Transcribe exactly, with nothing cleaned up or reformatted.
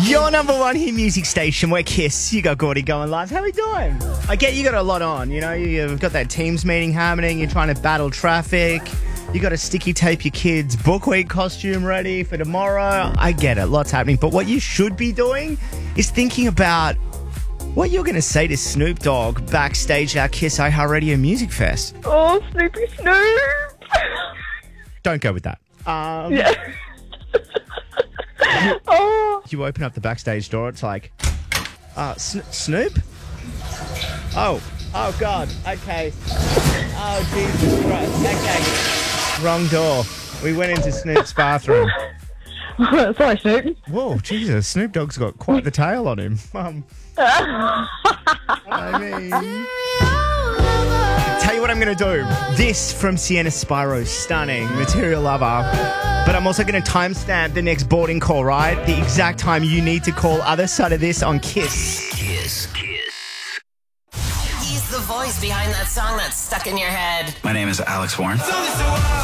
Your number one hit music station, we're Kiss. You got Gordy going live. How are we doing? I get you got a lot on, you know. You've got that Teams meeting happening. You're trying to battle traffic. You got to sticky tape your kids' book week costume ready for tomorrow. I get it. Lots happening. But what you should be doing is thinking about what you're going to say to Snoop Dogg backstage at our Kiss iHeartRadio Music Fest. Oh, Snoopy Snoop. Don't go with that. Um, Yeah. you, Oh, you open up the backstage door. It's like, uh, Sn- Snoop? Oh, oh God. Okay. Oh, Jesus Christ. Okay. Wrong door. We went into Snoop's bathroom. sorry, Snoop. Whoa, Jesus. Snoop Dogg's got quite the tail on him. Um, I mean... Tell you what I'm going to do. This from Sienna Spyro. Stunning. Material Lover. But I'm also going to timestamp the next boarding call, right? The exact time you need to call other side of this on Kiss. Kiss. Kiss. He's the voice behind that song that's stuck in your head. My name is Alex Warren.